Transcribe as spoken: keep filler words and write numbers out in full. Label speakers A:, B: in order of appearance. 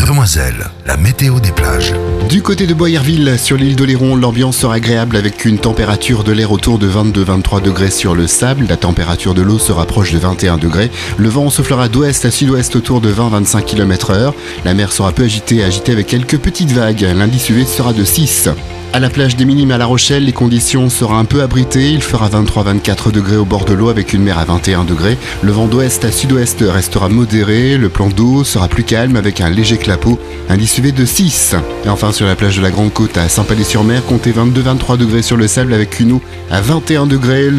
A: Demoiselle, la météo des plages.
B: Du côté de Boyerville, sur l'île d'Oléron, l'ambiance sera agréable avec une température de l'air autour de vingt-deux à vingt-trois degrés sur le sable. La température de l'eau se rapproche de vingt et un degrés. Le vent soufflera d'ouest à sud-ouest autour de vingt à vingt-cinq kilomètres heure. La mer sera peu agitée, agitée avec quelques petites vagues. L'indice U V sera de six. À la plage des Minimes à La Rochelle, les conditions seront un peu abritées. Il fera vingt-trois à vingt-quatre degrés au bord de l'eau avec une mer à vingt et un degrés. Le vent d'ouest à sud-ouest restera modéré. Le plan d'eau sera plus calme avec un léger clapot. Indice U V de six. Et enfin sur la plage de la Grande Côte à Saint-Palais-sur-Mer, comptez vingt-deux à vingt-trois degrés sur le sable avec une eau à vingt et un degrés.